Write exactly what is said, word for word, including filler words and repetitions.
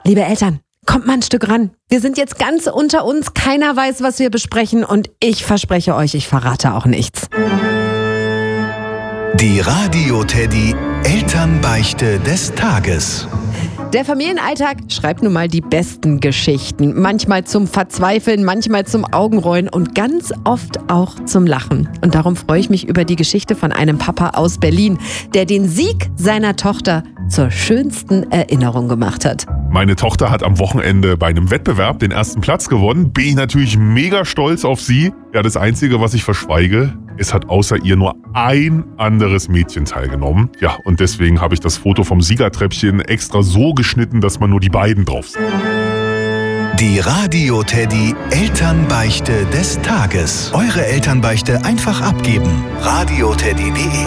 Liebe Eltern, kommt mal ein Stück ran. Wir sind jetzt ganz unter uns, keiner weiß, was wir besprechen und ich verspreche euch, ich verrate auch nichts. Die Radio-Teddy Elternbeichte des Tages. Der Familienalltag schreibt nun mal die besten Geschichten. Manchmal zum Verzweifeln, manchmal zum Augenrollen und ganz oft auch zum Lachen. Und darum freue ich mich über die Geschichte von einem Papa aus Berlin, der den Sieg seiner Tochter zur schönsten Erinnerung gemacht hat. Meine Tochter hat am Wochenende bei einem Wettbewerb den ersten Platz gewonnen. Bin ich natürlich mega stolz auf sie. Ja, das Einzige, was ich verschweige, es hat außer ihr nur ein anderes Mädchen teilgenommen. Ja, und deswegen habe ich das Foto vom Siegertreppchen extra so geschnitten, dass man nur die beiden drauf sieht. Die Radio-Teddy Elternbeichte des Tages. Eure Elternbeichte einfach abgeben. radioteddy punkt de